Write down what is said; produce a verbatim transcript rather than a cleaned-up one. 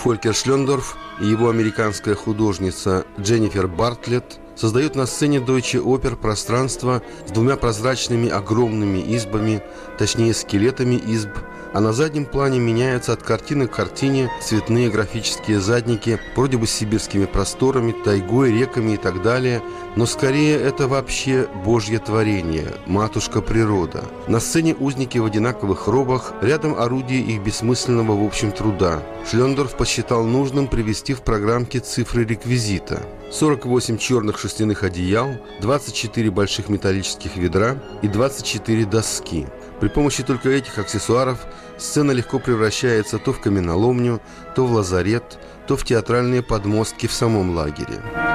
Фолькер Шлендорф и его американская художница Дженнифер Бартлетт создают на сцене Deutsche Oper пространство с двумя прозрачными огромными избами, точнее скелетами изб, а на заднем плане меняются от картины к картине цветные графические задники, вроде бы с сибирскими просторами, тайгой, реками и так далее, но скорее это вообще божье творение, матушка природа. На сцене узники в одинаковых робах, рядом орудие их бессмысленного в общем труда. Шлендорф посчитал нужным привести в программке цифры реквизита. сорок восемь черных шерстяных одеял, двадцать четыре больших металлических ведра и двадцать четыре доски. При помощи только этих аксессуаров сцена легко превращается то в каменоломню, то в лазарет, то в театральные подмостки в самом лагере.